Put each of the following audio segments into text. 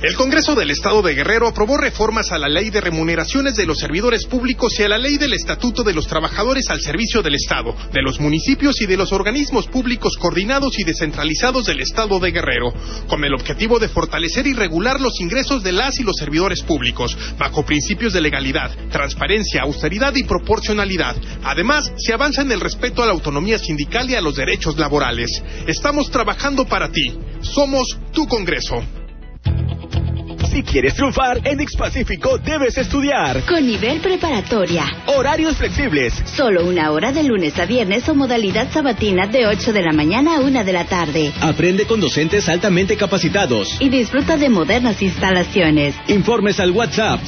El Congreso del Estado de Guerrero aprobó reformas a la Ley de Remuneraciones de los Servidores Públicos y a la Ley del Estatuto de los Trabajadores al Servicio del Estado, de los municipios y de los organismos públicos coordinados y descentralizados del Estado de Guerrero, con el objetivo de fortalecer y regular los ingresos de las y los servidores públicos, bajo principios de legalidad, transparencia, austeridad y proporcionalidad. Además, se avanza en el respeto a la autonomía sindical y a los derechos laborales. Estamos trabajando para ti. Somos tu Congreso. Si quieres triunfar, en Ex-Pacífico debes estudiar. Con nivel preparatoria. Horarios flexibles. Solo 1 hora de lunes a viernes o modalidad sabatina de 8 de la mañana a 1 de la tarde. Aprende con docentes altamente capacitados. Y disfruta de modernas instalaciones. Informes al WhatsApp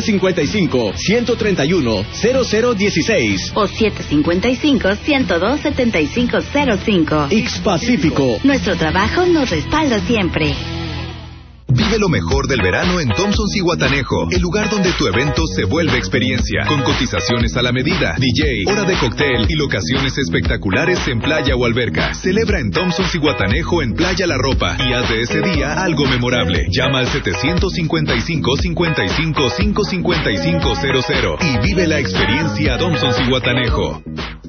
755-131-0016 o 755-102-7505. Ex-Pacífico. Nuestro trabajo nos respalda siempre. Vive lo mejor del verano en Thompson's y Guatanejo, el lugar donde tu evento se vuelve experiencia, con cotizaciones a la medida, DJ, hora de cóctel y locaciones espectaculares en playa o alberca. Celebra en Thompson's y Guatanejo en Playa La Ropa y haz de ese día algo memorable. Llama al 755-55-555-00 y vive la experiencia Thompson's y Guatanejo.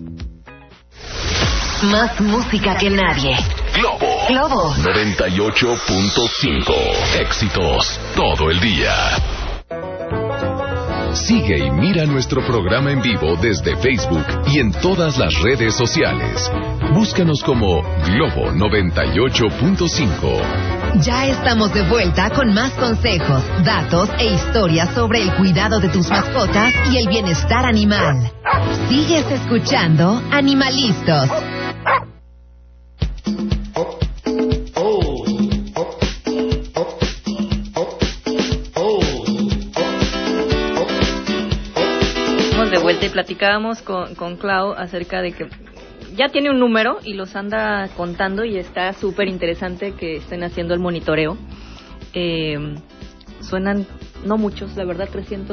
Más música que nadie. Globo 98.5. Éxitos todo el día. Sigue y mira nuestro programa en vivo desde Facebook y en todas las redes sociales. Búscanos como Globo 98.5. Ya estamos de vuelta con más consejos, datos e historias sobre el cuidado de tus mascotas y el bienestar animal. Sigues escuchando Animalistos. De vuelta y platicábamos con Clau acerca de que ya tiene un número y los anda contando y está súper interesante que estén haciendo el monitoreo. Suenan no muchos, la verdad,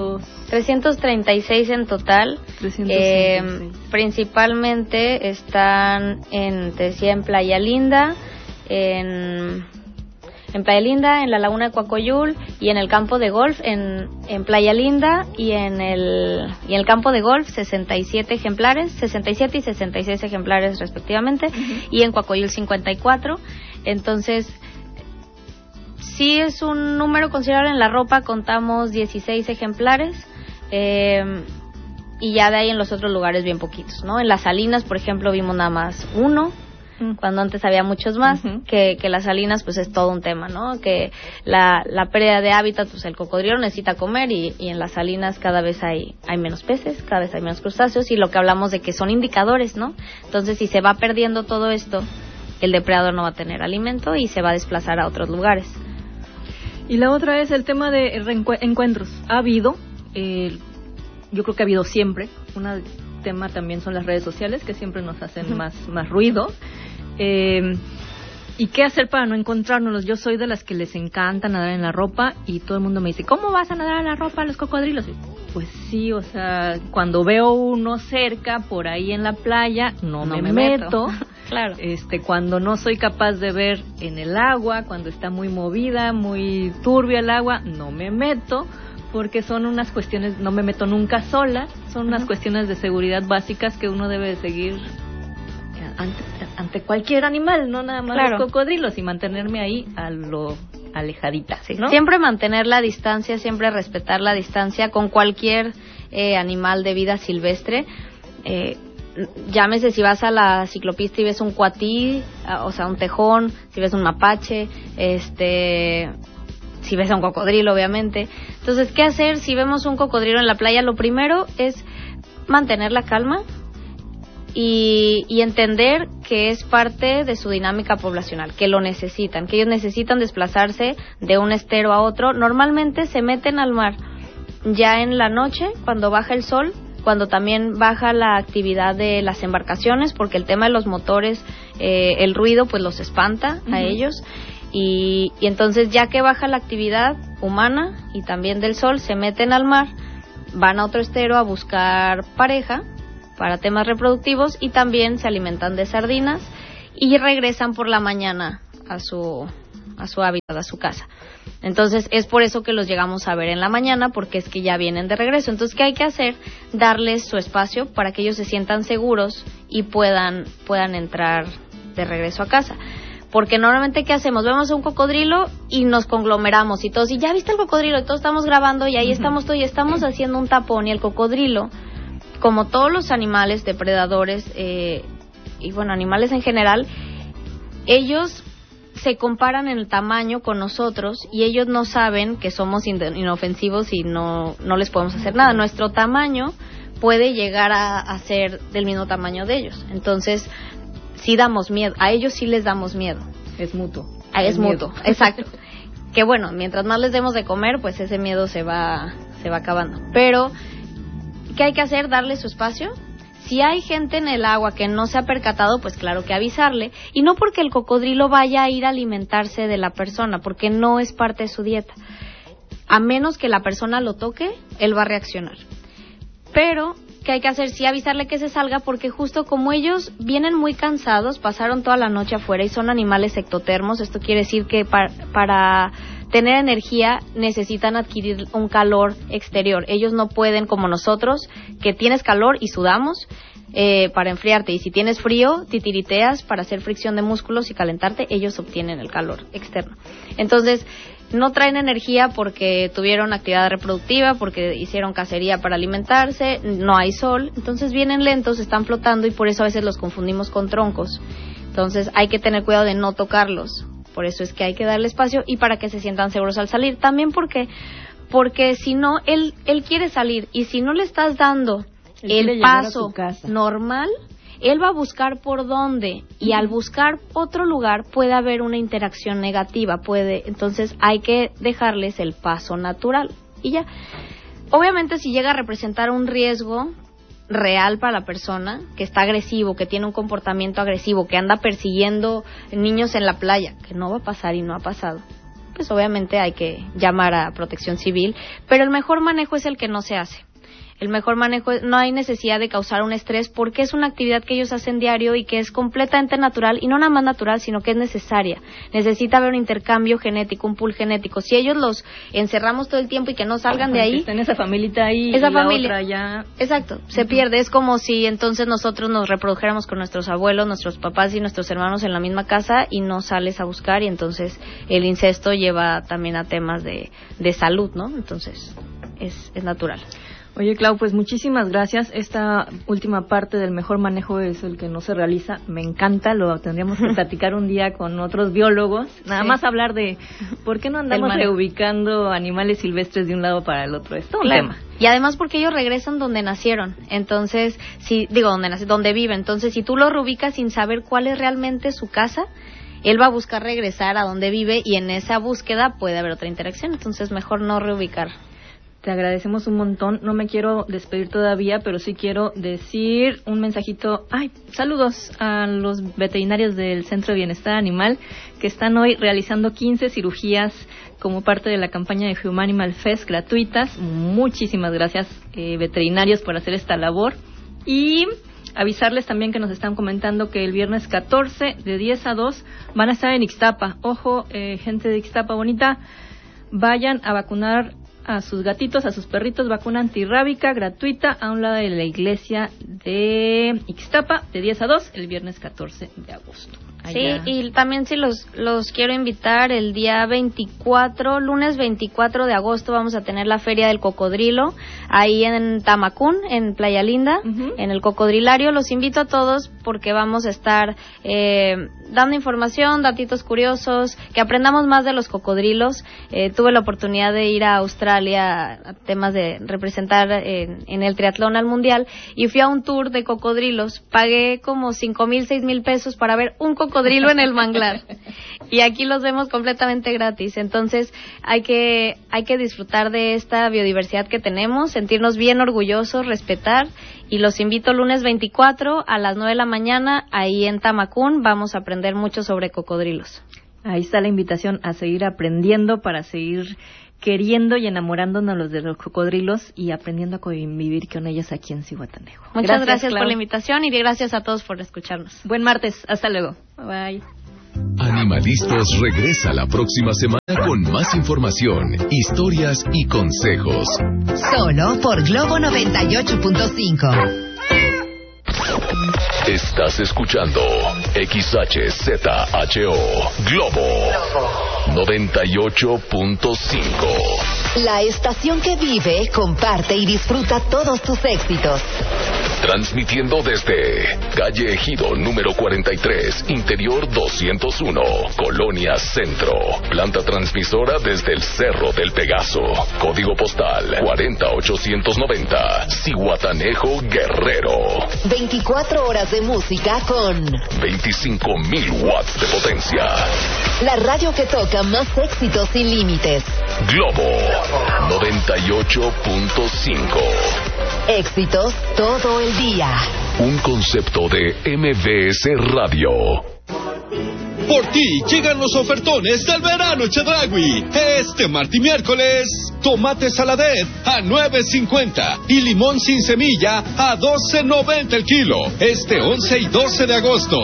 336 en total. 336. Principalmente están te decía, en Playa Linda, en Playa Linda, en la Laguna de Coacoyul y en el campo de golf en Playa Linda y en el campo de golf 67 ejemplares, 67 y 66 ejemplares respectivamente, y en Coacoyul 54. Entonces, sí es un número considerable. En la ropa contamos 16 ejemplares, y ya de ahí en los otros lugares bien poquitos, ¿no? En las Salinas, por ejemplo, vimos nada más uno, cuando antes había muchos más, que las salinas pues es todo un tema, ¿no? Que la pérdida de hábitat, pues el cocodrilo necesita comer y en las salinas cada vez hay menos peces, cada vez hay menos crustáceos, y lo que hablamos de que son indicadores, ¿no? Entonces, si se va perdiendo todo esto, el depredador no va a tener alimento y se va a desplazar a otros lugares. Y la otra es el tema de encuentros. Ha habido, yo creo que ha habido siempre, un tema también son las redes sociales, que siempre nos hacen más ruido. ¿Y qué hacer para no encontrárnoslos? Yo soy de las que les encanta nadar en la ropa y todo el mundo me dice, ¿cómo vas a nadar en la ropa a los cocodrilos? Y, pues sí, o sea, cuando veo uno cerca por ahí en la playa, no me meto. Claro. Cuando no soy capaz de ver en el agua, cuando está muy movida, muy turbia el agua, no me meto, porque son unas cuestiones, no me meto nunca sola, son unas cuestiones de seguridad básicas que uno debe de seguir ante cualquier animal, no nada más los cocodrilos, y mantenerme ahí a lo alejadita, ¿no? Siempre mantener la distancia, siempre respetar la distancia con cualquier animal de vida silvestre. Llámese si vas a la ciclopista y ves un cuatí, o sea, un tejón, si ves un mapache, si ves a un cocodrilo, obviamente. Entonces, ¿qué hacer si vemos un cocodrilo en la playa? Lo primero es mantener la calma y entender que es parte de su dinámica poblacional, que lo necesitan, que ellos necesitan desplazarse de un estero a otro. Normalmente se meten al mar ya en la noche, cuando baja el sol, cuando también baja la actividad de las embarcaciones, porque el tema de los motores, el ruido, pues los espanta a ellos. Y entonces, ya que baja la actividad humana y también del sol, se meten al mar, van a otro estero a buscar pareja para temas reproductivos, y también se alimentan de sardinas y regresan por la mañana a su su hábitat, a su casa. Entonces es por eso que los llegamos a ver en la mañana, porque es que ya vienen de regreso. Entonces, ¿qué hay que hacer? Darles su espacio para que ellos se sientan seguros y puedan entrar de regreso a casa. Porque normalmente, ¿qué hacemos? Vemos a un cocodrilo y nos conglomeramos y todos, y ya viste el cocodrilo, y todos estamos grabando y ahí estamos todos y estamos haciendo un tapón, y el cocodrilo, como todos los animales depredadores y bueno, animales en general, ellos se comparan en el tamaño con nosotros y ellos no saben que somos inofensivos y no les podemos hacer nada. Nuestro tamaño puede llegar a ser del mismo tamaño de ellos. Entonces, sí damos miedo, a ellos sí les damos miedo. Es mutuo. Es mutuo, exacto. Que bueno, mientras más les demos de comer, pues ese miedo se va acabando. Pero, ¿qué hay que hacer? Darle su espacio. Si hay gente en el agua que no se ha percatado, pues claro que avisarle. Y no porque el cocodrilo vaya a ir a alimentarse de la persona, porque no es parte de su dieta. A menos que la persona lo toque, él va a reaccionar. Pero, ¿qué hay que hacer? Sí, avisarle que se salga, porque justo como ellos vienen muy cansados, pasaron toda la noche afuera y son animales ectotermos, esto quiere decir que para tener energía necesitan adquirir un calor exterior. Ellos no pueden, como nosotros, que tienes calor y sudamos para enfriarte, y si tienes frío, titiriteas para hacer fricción de músculos y calentarte. Ellos obtienen el calor externo. Entonces, no traen energía porque tuvieron actividad reproductiva, porque hicieron cacería para alimentarse, no hay sol, entonces vienen lentos, están flotando, y por eso a veces los confundimos con troncos. Entonces hay que tener cuidado de no tocarlos, por eso es que hay que darle espacio y para que se sientan seguros al salir. También porque si no, él quiere salir, y si no le estás dando el paso normal, él va a buscar por dónde, y al buscar otro lugar puede haber una interacción negativa, entonces hay que dejarles el paso natural y ya. Obviamente, si llega a representar un riesgo real para la persona, que está agresivo, que tiene un comportamiento agresivo, que anda persiguiendo niños en la playa, que no va a pasar y no ha pasado, pues obviamente hay que llamar a Protección Civil, pero el mejor manejo es el que no se hace. El mejor manejo, no hay necesidad de causar un estrés, porque es una actividad que ellos hacen diario y que es completamente natural, y no nada más natural, sino que es necesaria. Necesita haber un intercambio genético, un pool genético. Si ellos los encerramos todo el tiempo y que no salgan de ahí, están esa familita ahí, esa y familia, la otra ya... Exacto, se pierde. Es como si entonces nosotros nos reprodujéramos con nuestros abuelos, nuestros papás y nuestros hermanos en la misma casa, y no sales a buscar, y entonces el incesto lleva también a temas de salud, ¿no? Entonces es natural. Oye, Clau, pues muchísimas gracias. Esta última parte del mejor manejo es el que no se realiza. Me encanta, lo tendríamos que platicar un día con otros biólogos. Nada más hablar de por qué no andamos reubicando animales silvestres de un lado para el otro. Es todo un tema. Y además porque ellos regresan donde nacieron. Entonces, donde viven. Entonces, si tú lo reubicas sin saber cuál es realmente su casa, él va a buscar regresar a donde vive, y en esa búsqueda puede haber otra interacción. Entonces, mejor no reubicar. Te agradecemos un montón. No me quiero despedir todavía, pero sí quiero decir un mensajito. Saludos a los veterinarios del Centro de Bienestar Animal, que están hoy realizando 15 cirugías como parte de la campaña de Human Animal Fest gratuitas. Muchísimas gracias, veterinarios, por hacer esta labor. Y avisarles también que nos están comentando que el viernes 14 de 10 a 2 van a estar en Ixtapa. Ojo, gente de Ixtapa bonita, vayan a vacunar a sus gatitos, a sus perritos, vacuna antirrábica gratuita a un lado de la iglesia de Ixtapa, de 10 a 2, el viernes 14 de agosto. Sí, y también sí los quiero invitar el día 24, lunes 24 de agosto, vamos a tener la Feria del Cocodrilo ahí en Tamacún, en Playa Linda, en el Cocodrilario. Los invito a todos porque vamos a estar dando información, datitos curiosos, que aprendamos más de los cocodrilos. Tuve la oportunidad de ir a Australia a temas de representar en el triatlón al mundial, y fui a un tour de cocodrilos. Pagué como 5,000, 6,000 pesos para ver un cocodrilo en el manglar, y aquí los vemos completamente gratis. Entonces hay que disfrutar de esta biodiversidad que tenemos, sentirnos bien orgullosos, respetar, y los invito lunes 24 a las 9 de la mañana ahí en Tamacún. Vamos a aprender mucho sobre cocodrilos. Ahí está la invitación a seguir aprendiendo, para seguir queriendo y enamorándonos de los cocodrilos y aprendiendo a convivir con ellos aquí en Zihuatanejo. Muchas gracias por la invitación, y gracias a todos por escucharnos. Buen martes, hasta luego. Bye. Animalistos regresa la próxima semana con más información, historias y consejos. Solo por Globo 98.5. Estás escuchando XHZHO Globo 98.5. La estación que vive, comparte y disfruta todos tus éxitos. Transmitiendo desde Calle Ejido número 43, Interior 201, Colonia Centro. Planta transmisora desde el Cerro del Pegaso. Código postal 40890, Zihuatanejo, Guerrero. 24 horas de música con 25,000 watts de potencia. La radio que toca más éxitos sin límites. Globo 98.5. Éxitos todo el día. Un concepto de MBS Radio. Por ti llegan los ofertones del verano Chedraui. Este martes y miércoles, tomate saladet a $9.50 y limón sin semilla a $12.90 el kilo. Este 11 y 12 de agosto.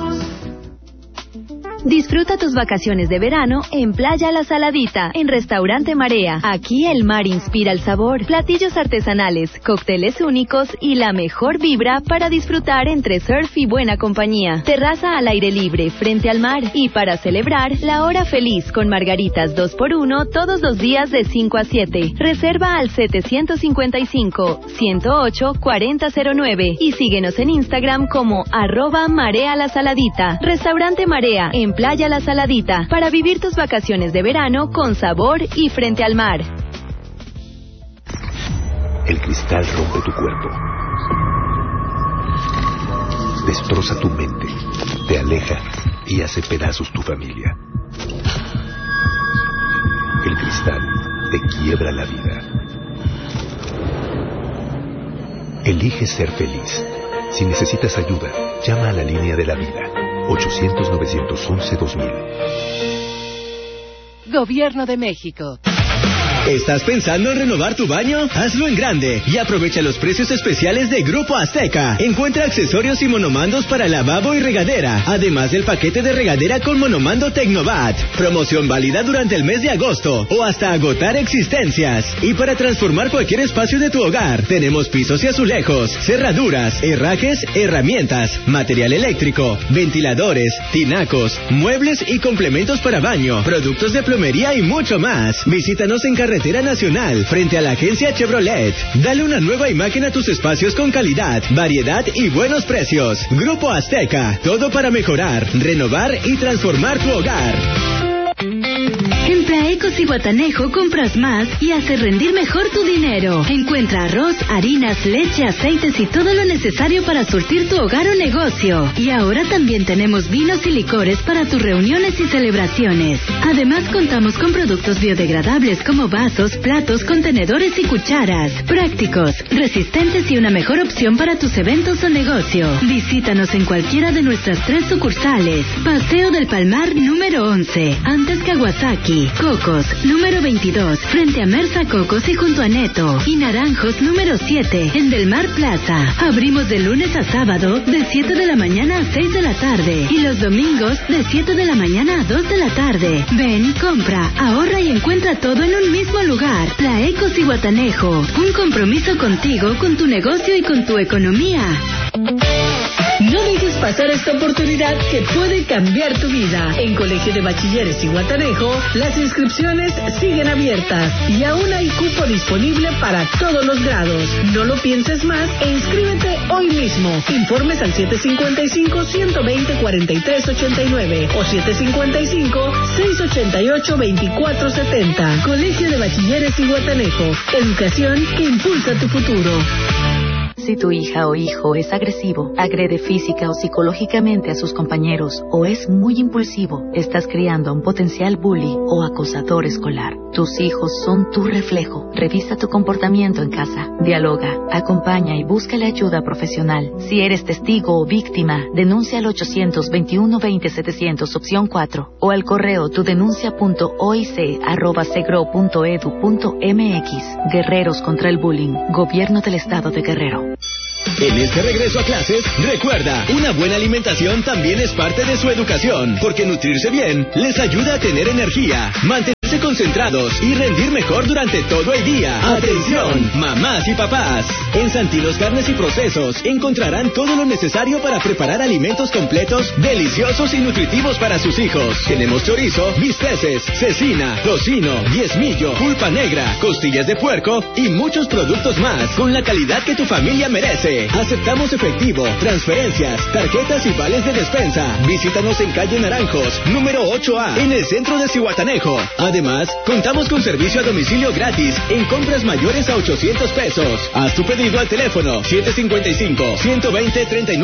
Disfruta tus vacaciones de verano en Playa La Saladita, en Restaurante Marea. Aquí el mar inspira el sabor, platillos artesanales, cócteles únicos y la mejor vibra para disfrutar entre surf y buena compañía. Terraza al aire libre, frente al mar. Y para celebrar, la hora feliz con margaritas 2x1 todos los días de 5 a 7. Reserva al 755-108-4009 y síguenos en Instagram como @MareaLaSaladita. Restaurante Marea, en Playa La Saladita, para vivir tus vacaciones de verano con sabor y frente al mar. El cristal rompe tu cuerpo, destroza tu mente, te aleja y hace pedazos tu familia. El cristal te quiebra la vida. Elige ser feliz. Si necesitas ayuda, llama a la línea de la vida. 800-911-2000. Gobierno de México. ¿Estás pensando en renovar tu baño? Hazlo en grande y aprovecha los precios especiales de Grupo Azteca. Encuentra accesorios y monomandos para lavabo y regadera, además del paquete de regadera con monomando Tecnovat. Promoción válida durante el mes de agosto o hasta agotar existencias. Y para transformar cualquier espacio de tu hogar, tenemos pisos y azulejos, cerraduras, herrajes, herramientas, material eléctrico, ventiladores, tinacos, muebles y complementos para baño, productos de plomería y mucho más. Visítanos en Carretera Nacional, frente a la agencia Chevrolet. Dale una nueva imagen a tus espacios con calidad, variedad y buenos precios. Grupo Azteca, todo para mejorar, renovar y transformar tu hogar. En Plaeco Zihuatanejo compras más y haces rendir mejor tu dinero. Encuentra arroz, harinas, leche, aceites y todo lo necesario para surtir tu hogar o negocio. Y ahora también tenemos vinos y licores para tus reuniones y celebraciones. Además contamos con productos biodegradables como vasos, platos, contenedores y cucharas. Prácticos, resistentes y una mejor opción para tus eventos o negocio. Visítanos en cualquiera de nuestras 3 sucursales. Paseo del Palmar número 11, antes Kawasaki. Cocos, número 22, frente a Mersa Cocos y junto a Neto. Y Naranjos, número 7, en Del Mar Plaza. Abrimos de lunes a sábado, de 7 de la mañana a 6 de la tarde. Y los domingos, de 7 de la mañana a 2 de la tarde. Ven, compra, ahorra y encuentra todo en un mismo lugar. Plaeco Zihuatanejo, un compromiso contigo, con tu negocio y con tu economía. No dejes pasar esta oportunidad que puede cambiar tu vida. En Colegio de Bachilleres Zihuatanejo, las inscripciones siguen abiertas y aún hay cupo disponible para todos los grados. No lo pienses más e inscríbete hoy mismo. Informes al 755-120-4389 o 755-688-2470. Colegio de Bachilleres Zihuatanejo. Educación que impulsa tu futuro. Si tu hija o hijo es agresivo, agrede física o psicológicamente a sus compañeros o es muy impulsivo, estás criando a un potencial bully o acosador escolar. Tus hijos son tu reflejo. Revisa tu comportamiento en casa. Dialoga, acompaña y búscale ayuda profesional. Si eres testigo o víctima, denuncia al 800-21-20-700 opción 4 o al correo tudenuncia.oic@segro.edu.mx. Guerreros contra el bullying. Gobierno del Estado de Guerrero. En este regreso a clases, recuerda, una buena alimentación también es parte de su educación, porque nutrirse bien les ayuda a tener energía, mantenerse concentrados y rendir mejor durante todo el día. ¡Atención, mamás y papás! En Santinos Carnes y Procesos encontrarán todo lo necesario para preparar alimentos completos, deliciosos y nutritivos para sus hijos. Tenemos chorizo, bisteces, cecina, tocino, diezmillo, pulpa negra, costillas de puerco y muchos productos más con la calidad que tu familia merece. Aceptamos efectivo, transferencias, tarjetas y vales de despensa. Visítanos en calle Naranjos, número 8A, en el centro de Zihuatanejo. Además, contamos con servicio a domicilio gratis en compras mayores a 800 pesos. Haz tu pedido al teléfono 755-120-39.